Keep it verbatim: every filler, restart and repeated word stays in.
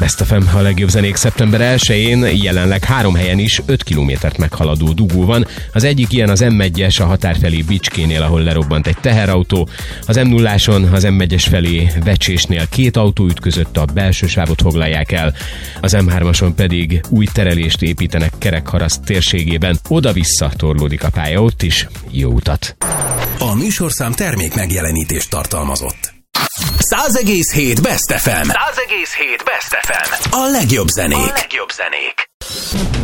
Best ef em, a legjobb zenék szeptember elsején, jelenleg három helyen is öt kilométert meghaladó dugó van. Az egyik ilyen az em egyes a határ felé Bicskénél, ahol lerobbant egy teherautó. Az em nulláson az em egyes felé Vecsésnél két autó ütközött, a belső sávot foglalják el. Az em hármason pedig új terelést építenek Kerekharaszt térségében. Oda-vissza torlódik a pálya, ott is. Jó utat! A műsorszám termék megjelenítést tartalmazott. száz egész hét Best ef em. száz egész hét Best ef em. A legjobb zenék. A legjobb zenék.